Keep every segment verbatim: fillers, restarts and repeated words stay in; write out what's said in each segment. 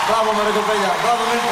Μπράβο με ρε κοπέλια, μπράβο Μίρκο.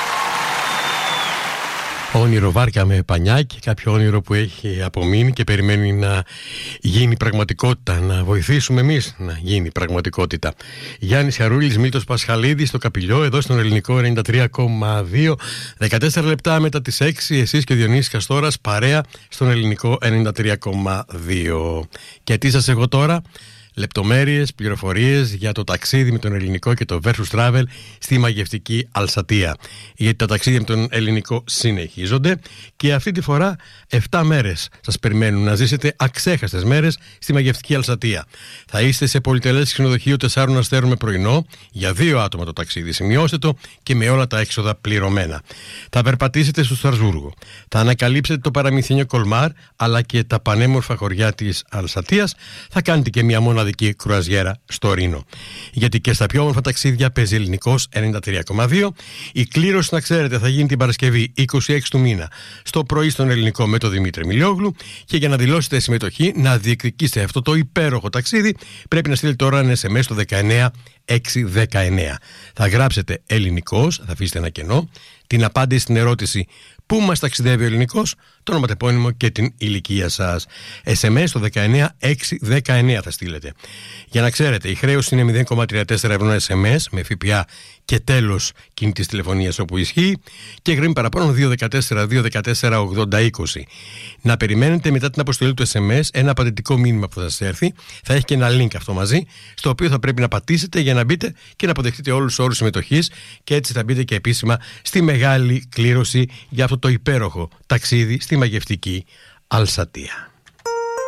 Όνειρο βάρκα με πανιάκι, κάποιο όνειρο που έχει απομείνει και περιμένει να γίνει πραγματικότητα, να βοηθήσουμε εμείς να γίνει πραγματικότητα. Γιάννης Χαρούλης, Μίλτος Πασχαλίδης στο Καπηλιό, εδώ στον Ελληνικό ενενήντα τρία κόμμα δύο, δεκατέσσερα λεπτά μετά τις έξι, εσείς και ο Διονύσης Καστόρας, παρέα στον Ελληνικό ενενήντα τρία κόμμα δύο. Και τι σας έχω τώρα? Λεπτομέρειες, πληροφορίες για το ταξίδι με τον Ελληνικό και το Versus Travel στη μαγευτική Αλσατία. Γιατί τα ταξίδια με τον Ελληνικό συνεχίζονται και αυτή τη φορά επτά μέρες σας περιμένουν να ζήσετε αξέχαστες μέρες στη μαγευτική Αλσατία. Θα είστε σε πολυτελές ξενοδοχείο τεσσάρων αστέρων με πρωινό για δύο άτομα το ταξίδι. Σημειώστε το και με όλα τα έξοδα πληρωμένα. Θα περπατήσετε στο Στρασβούργο. Θα ανακαλύψετε το παραμυθινιό Κολμάρ αλλά και τα πανέμορφα χωριά της Αλσατίας. Θα κάνετε και μια μοναδική κρουαζιέρα στο Ρήνο. Γιατί και στα πιο όμορφα ταξίδια παίζει Ελληνικός ενενήντα τρία κόμμα δύο. Η κλήρωση, να ξέρετε, θα γίνει την Παρασκευή είκοσι έξι του μήνα στο πρωί στον Ελληνικό με τον Δημήτρη Μιλιόγλου. Και για να δηλώσετε συμμετοχή, να διεκδικήσετε αυτό το υπέροχο ταξίδι, πρέπει να στείλετε τώρα ένα ες εμ ες στο δεκαεννιά έξι δεκαεννιά. Θα γράψετε Ελληνικός, θα αφήσετε ένα κενό, την απάντηση στην ερώτηση πού μας ταξιδεύει ο Ελληνικός, το ονοματεπώνυμο και την ηλικία σας. ες εμ ες στο δεκαεννιά έξι δεκαεννιά θα στείλετε. Για να ξέρετε, η χρέωση είναι μηδέν κόμμα τριάντα τέσσερα ευρώ ες εμ ες με ΦΠΑ και τέλος κινητής τηλεφωνίας όπου ισχύει και γραμμή παραπάνω δύο ένα τέσσερα δύο ένα τέσσερα ογδόντα είκοσι. Να περιμένετε μετά την αποστολή του ες εμ ες ένα απαντητικό μήνυμα που θα σας έρθει. Θα έχει και ένα link αυτό μαζί, στο οποίο θα πρέπει να πατήσετε για να μπείτε και να αποδεχτείτε όλους τους όρους συμμετοχής και έτσι θα μπείτε και επίσημα στη μεγάλη κλήρωση για αυτό το υπέροχο ταξίδι στη μαγευτική Αλσατία.